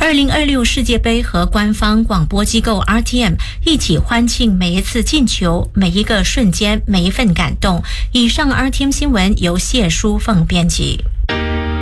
2026世界杯和官方广播机构 RTM 一起欢庆每一次进球、每一个瞬间、每一份感动。以上 RTM 新闻由谢淑凤编辑。